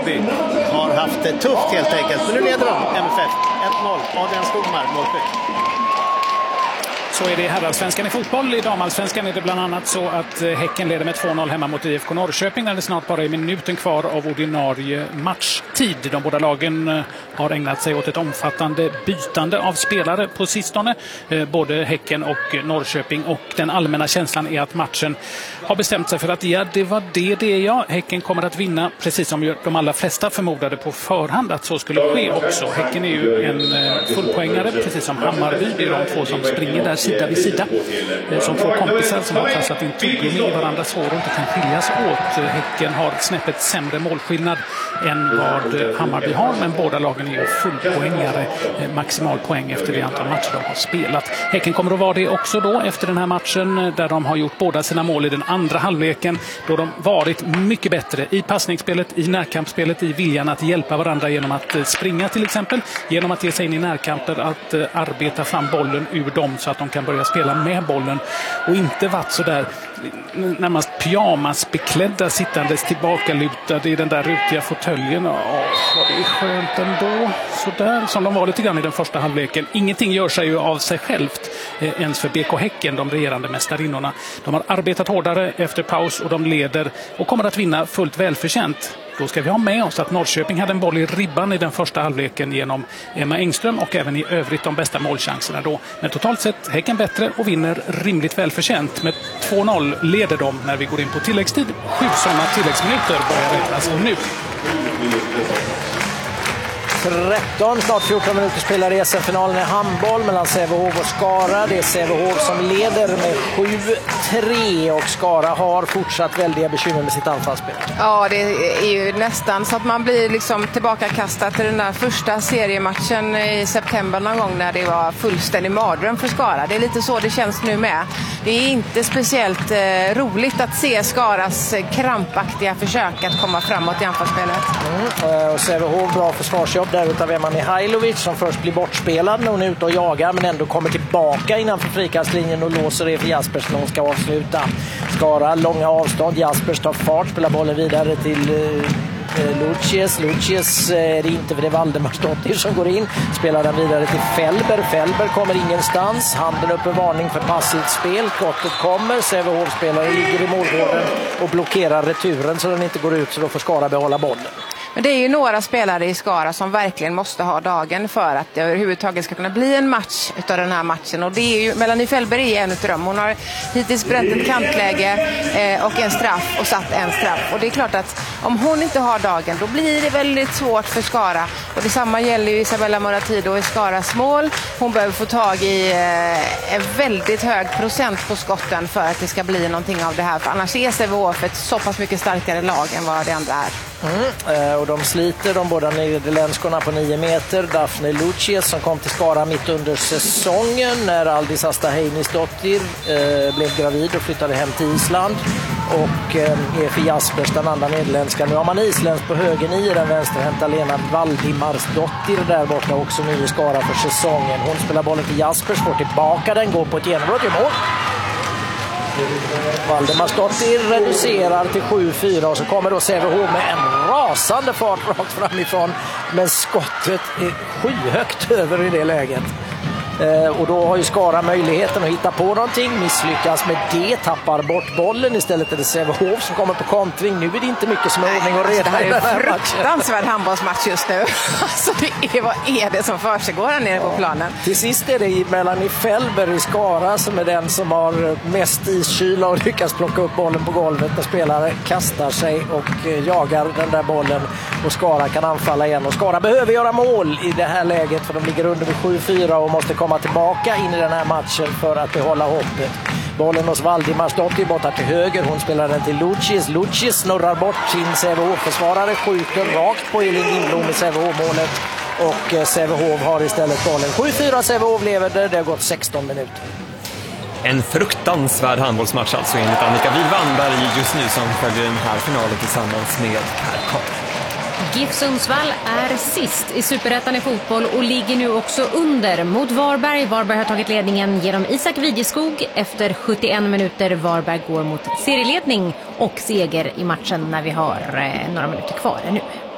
Vårby har haft det tufft helt enkelt. Men nu leder de MFF 1-0. Adrian Skogmar, målskytt. Så är det i herrallsvenskan i fotboll. I damallsvenskan är det bland annat så att Häcken leder med 2-0 hemma mot IFK Norrköping när det snart bara är minuten kvar av ordinarie matchtid. De båda lagen har ägnat sig åt ett omfattande bytande av spelare på sistone. Både Häcken och Norrköping, och den allmänna känslan är att matchen har bestämt sig för att det var det. Häcken kommer att vinna, precis som de allra flesta förmodade på förhand att så skulle ske också. Häcken är ju en fullpoängare, precis som Hammarby. Det är de två som springer där sida vid sida. Som två kompisar som har kastat in tuggummi i varandras hår och inte kan skiljas åt. Häcken har snäppet sämre målskillnad än vad Hammarby har, men båda lagen är ju fullpoängare, maximal poäng efter det antal matcher de har spelat. Häcken kommer att vara det också då efter den här matchen, där de har gjort båda sina mål i den andra halvleken, då de varit mycket bättre i passningsspelet, i närkampsspelet, i viljan att hjälpa varandra genom att springa till exempel, genom att ge sig in i närkamper, att arbeta fram bollen ur dem så att de kan börja spela med bollen, och inte varit så där närmast pyjamasbeklädda, sittandes tillbakalutade i den där rutiga fåtöljen. Det är skönt ändå, så där som de var lite grann i den första halvleken. Ingenting gör sig ju av sig självt ens för BK Häcken, de regerande mästarinnorna. De har arbetat hårdare efter paus och de leder och kommer att vinna fullt välförtjänt. Då ska vi ha med oss att Norrköping hade en boll i ribban i den första halvleken genom Emma Engström, och även i övrigt de bästa målchanserna då. Men totalt sett Häcken bättre och vinner rimligt välförtjänt. Med 2-0 leder de när vi går in på tilläggstid. 7 sådana tilläggsminuter börjar räknas nu. 13, snart 14 minuter spelar i SM-finalen i handboll mellan Sävehof och Skara. Det är Sävehof som leder med 7-3 och Skara har fortsatt väldiga bekymmer med sitt anfallsspel. Ja, det är ju nästan så att man blir liksom tillbakakastad till den där första seriematchen i september någon gång när det var fullständig mardröm för Skara. Det är lite så det känns nu med. Det är inte speciellt roligt att se Skaras krampaktiga försök att komma framåt i anfallsspelet. Och Sävehof bra försvarsjobb där utav Emma Mihailovic som först blir bortspelad när hon är ute och jagar, men ändå kommer tillbaka innanför frikastlinjen och låser det för Jaspers när hon ska avsluta. Skara långa avstånd, Jaspers tar fart, spelar bollen vidare till Lucius är det inte, för det är Valdemarsdottir som går in, spelar den vidare till Felber kommer ingenstans, handen upp en varning för passivt spel, skottet kommer, Sävehof-spelare ligger i målgården och blockerar returen så den inte går ut, så då får Skara behålla bollen. Men det är ju några spelare i Skara som verkligen måste ha dagen för att det överhuvudtaget ska kunna bli en match utav den här matchen. Och det är ju, Melanie Fällberg är en utav dem. Hon har hittills bränt ett kantläge och en straff och satt en straff. Och det är klart att om hon inte har dagen, då blir det väldigt svårt för Skara. Och detsamma gäller ju Isabella Moratido i Skaras mål. Hon behöver få tag i en väldigt hög procent på skotten för att det ska bli någonting av det här. För annars är Sävehof ett så pass mycket starkare lag än vad det andra är. Och de sliter de båda nederländskorna på 9 meter. Daphne Lucius som kom till Skara mitt under säsongen när Aldis Astaheinisdottir blev gravid och flyttade hem till Island. Och Efi Jaspers, den andra nederländska. Nu har man isländsk på höger 9, den vänsterhänta Lena Valdimarsdottir där borta, också ny i Skara för säsongen. Hon spelar bollen till Jaspers, får tillbaka den, går på ett genombrott i mål. Valdemarsdottir reducerar till 7-4 och så kommer då Sävehof med en rasande fart rakt framifrån, men skottet är skyhögt över i det läget. Och då har ju Skara möjligheten att hitta på någonting, misslyckas med det, tappar bort bollen, istället är det Sävehof som kommer på kontring. Nu är det inte mycket som är ordning och reda i den här matchen. Fruktansvärd handbollsmatch just nu. Alltså vad är det som försiggår här nere på planen? Till sist är det Melanie Fällberg i Skara som är den som har mest iskyla och lyckas plocka upp bollen på golvet när spelare kastar sig och jagar den där bollen, och Skara kan anfalla igen. Och Skara behöver göra mål i det här läget, för de ligger under med 7-4 och måste komma tillbaka in i den här matchen för att behålla hoppet. Bollen hos Valdimarsdottir borta till höger. Hon spelar den till Lucius. Lucius snurrar bort sin Sävehof-försvarare, skjuter rakt på Elin Lindblom i Sävehof-målet. Och Sävehof har istället bollen. 7-4 Sävehof lever det har gått 16 minuter. En fruktansvärd handbollsmatch alltså enligt Annika Widvanberg just nu, som följer den här finalen tillsammans med Per Karl. GIF Sundsvall är sist i Superettan i fotboll och ligger nu också under mot Varberg. Varberg har tagit ledningen genom Isak Widjeskog efter 71 minuter. Varberg går mot serieledning och seger i matchen när vi har några minuter kvar nu.